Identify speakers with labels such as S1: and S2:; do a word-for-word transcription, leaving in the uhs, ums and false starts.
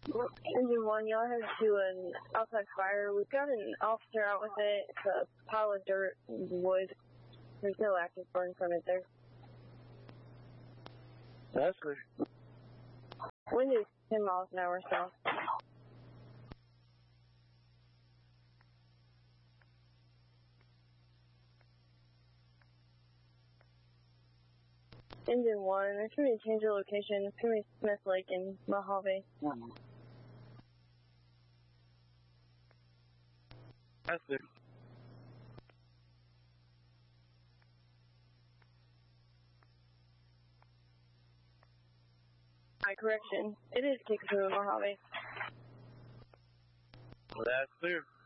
S1: Engine one, y'all headed to an outside fire. We've got an officer out with it. It's a pile of dirt and wood. There's no active burn from it there.
S2: That's good.
S1: Wind is ten miles an hour south. Engine one, there's going to be a change of location. It's going to be Smith Lake in Mojave.
S2: Mm-hmm. That's good.
S1: My correction, it is Kickapoo, Mojave.
S2: That's clear.